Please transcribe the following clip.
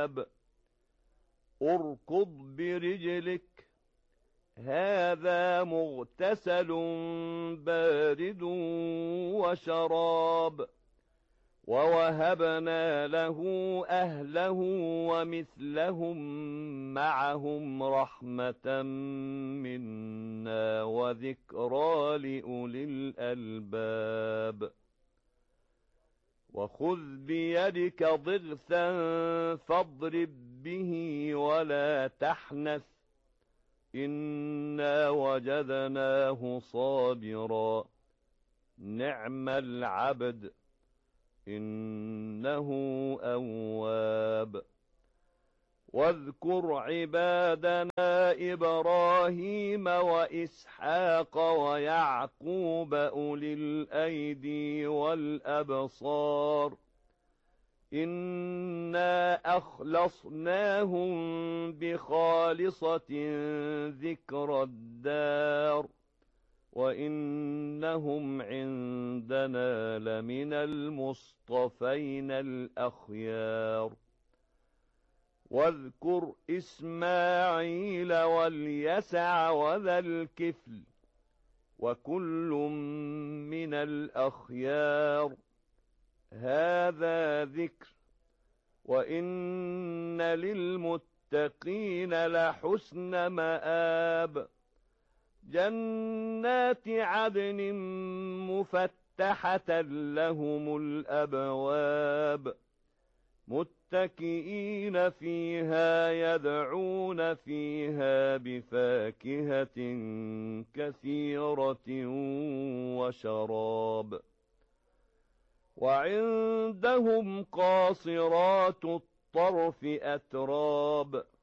الألباب اركض برجلك هذا مغتسل بارد وشراب ووهبنا له أهله ومثلهم معهم رحمة منا وذكرى لأولي الألباب وخذ بيدك ضغثا فاضرب به ولا تحنث إنا وجدناه صابرا نعم العبد إنه أواب واذكر عبادنا إبراهيم وإسحاق ويعقوب أولي الأيدي والأبصار إنا أخلصناهم بخالصة ذكر الدار وإنهم عندنا لمن المصطفين الأخيار واذكر إسماعيل واليسع وذا الكفل وكل من الأخيار هذا ذكر وإن للمتقين لحسن مآب جنات عدن مفتحة لهم الأبواب متكئين فيها يدعون فيها بفاكهة كثيرة وشراب وعندهم قاصرات الطرف أتراب